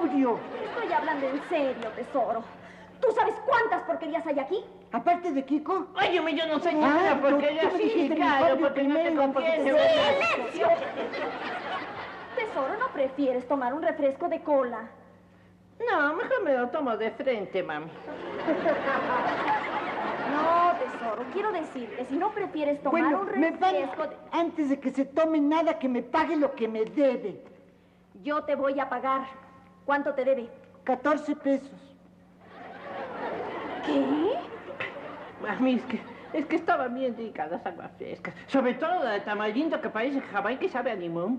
sobrio. Estoy hablando en serio, tesoro. ¿Tú sabes cuántas porquerías hay aquí? Aparte de Kiko. Óyeme, yo no sé nada porque ya sí, claro, porque no te conviene. ¡Silencio! Tesoro, ¿no prefieres tomar un refresco de cola? No, mejor me lo tomo de frente, mami. No, tesoro, quiero decirte, si no prefieres tomar Bueno, un me pague, refresco de... antes de que se tome nada, que me pague lo que me debe. Yo te voy a pagar. ¿Cuánto te debe? 14 pesos. ¿Qué? Mami, es que estaban bien ricas las aguas frescas. Sobre todo la de tamarindo que parece Hawái que sabe a limón.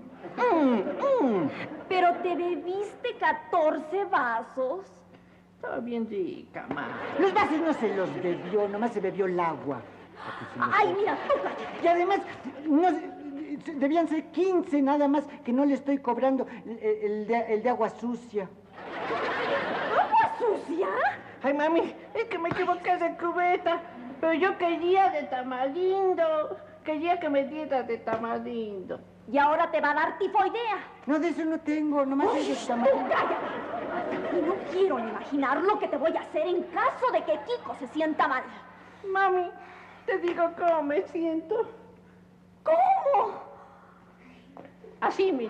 Pero te bebiste 14 vasos. Estaba bien rica, mami. Los vasos no se los bebió, nomás se bebió el agua. Ay, mira, tú cállate. Y además, no, debían ser 15 nada más, que no le estoy cobrando el de agua sucia. ¿Agua sucia? Ay, mami, es que me equivoqué de cubeta. Pero yo quería de tamarindo. Quería que me diera de tamarindo. Y ahora te va a dar tifoidea. No, de eso no tengo, nomás ¡Uy, es de tú tamarindo. cállate! Y no quiero imaginar lo que te voy a hacer en caso de que Kiko se sienta mal. Mami, te digo cómo me siento. ¿Cómo? Así, mira.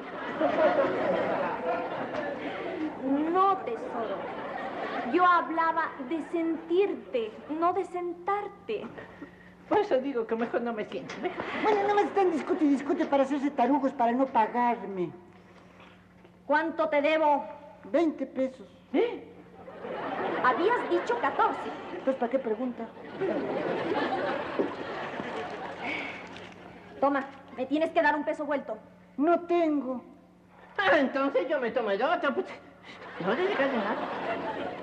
No, tesoro. Yo hablaba de sentirte, no de sentarte. Por eso digo que mejor no me siento. Bueno, nomás están discute y discute para hacerse tarugos, para no pagarme. ¿Cuánto te debo? 20 pesos. ¿Eh? Habías dicho 14. Entonces, ¿para qué pregunta? Toma, me tienes que dar un peso vuelto. No tengo. Ah, entonces yo me tomo el otro. Pues, no le digas nada.